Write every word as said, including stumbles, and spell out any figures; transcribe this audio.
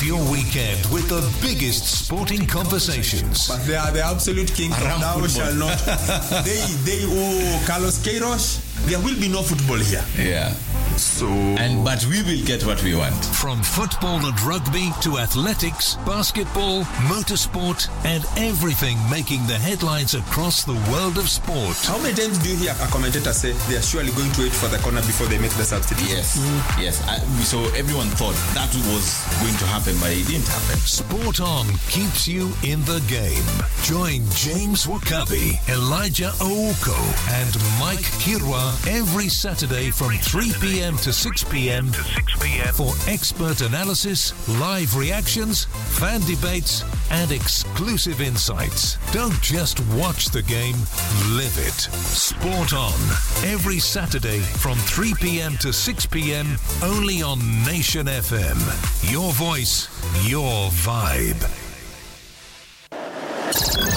your weekend with the biggest sporting conversations. But they are the absolute kings of now shall not. They, they, oh, Carlos Queiroz, there will be no football here. Yeah. So, and but we will get what we want. From football and rugby to athletics, basketball, motorsport, and everything making the headlines across the world of sport. How many times do you hear a commentator say they are surely going to wait for the corner before they make the substitution? Yes, mm. yes. I, so everyone thought that was going to happen, but it didn't happen. Sport On keeps you in the game. Join James Wakabi, Elijah Ouko, and Mike Kirwa every Saturday from three p.m. to six p.m. to six p.m. for expert analysis, live reactions, fan debates, and exclusive insights. Don't just watch the game, live it. Sport On, every Saturday from three p.m. to six p.m. only on Nation F M. Your voice, your vibe.